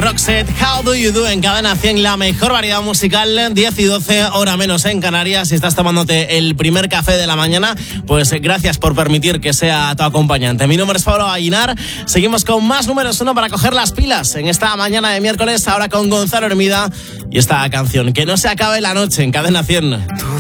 Roxette, How Do You Do en Cadena 100, la mejor variedad musical, 10 y 12, hora menos en Canarias. Si estás tomándote el primer café de la mañana, pues gracias por permitir que sea tu acompañante. Mi nombre es Pablo Aguilar. Seguimos con más números 1 para coger las pilas en esta mañana de miércoles, ahora con Gonzalo Hermida y esta canción, Que no se acabe la noche en Cadena 100.